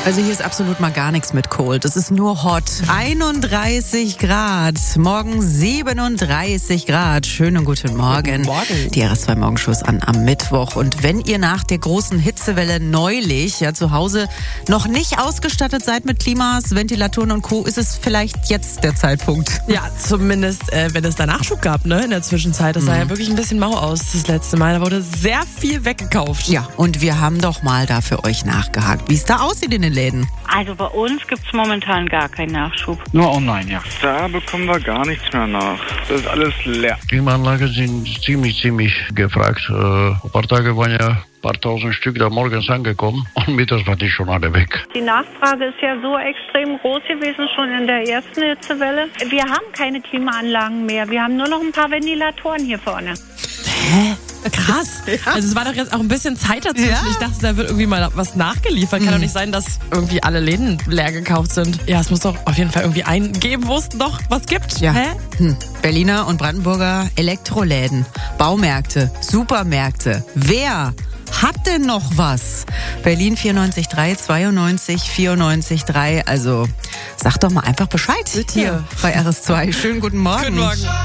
Also hier ist absolut mal gar nichts mit Cold. Es ist nur hot. 31 Grad. Morgen 37 Grad. Schönen guten Morgen. Guten Morgen. Die RS2 Morgenshows an am Mittwoch. Und wenn ihr nach der großen Hitzewelle neulich zu Hause noch nicht ausgestattet seid mit Klimas, Ventilatoren und Co., ist es vielleicht jetzt der Zeitpunkt. Ja, zumindest, wenn es da Nachschub gab, ne, in der Zwischenzeit. Das sah ja wirklich ein bisschen mau aus das letzte Mal. Da wurde sehr viel weggekauft. Ja, und wir haben doch mal da für euch nachgehakt, wie es da aussieht in den Läden. Also bei uns gibt es momentan gar keinen Nachschub. Nur online, ja. Da bekommen wir gar nichts mehr nach. Das ist alles leer. Klimaanlagen sind ziemlich gefragt. Ein paar Tage waren ja ein paar tausend Stück da morgens angekommen und mittags waren die schon alle weg. Die Nachfrage ist ja so extrem groß gewesen, schon in der ersten Hitzewelle. Wir haben keine Klimaanlagen mehr. Wir haben nur noch ein paar Ventilatoren hier vorne. Hä? Krass. Also es war doch jetzt auch ein bisschen Zeit dazwischen. Ja. Ich dachte, da wird irgendwie mal was nachgeliefert. Kann doch nicht sein, dass irgendwie alle Läden leer gekauft sind. Ja, es muss doch auf jeden Fall irgendwie einen geben, wo es noch was gibt. Ja. Hä? Berliner und Brandenburger Elektroläden, Baumärkte, Supermärkte. Wer hat denn noch was? Berlin 94.3, 92 94.3. Also sag doch mal einfach Bescheid Bitte. hier bei RS2. Schönen guten Morgen. Guten Morgen.